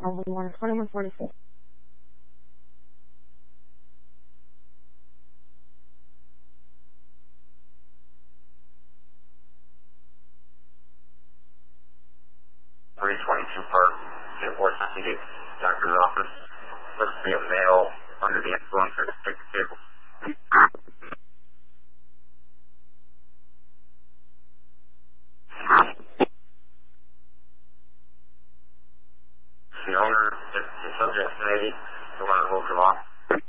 2146. Park, Airport City, doctor's office. Looks to be a male under the influence of the stick table. The owner, the subject's 80, the one who moved him off.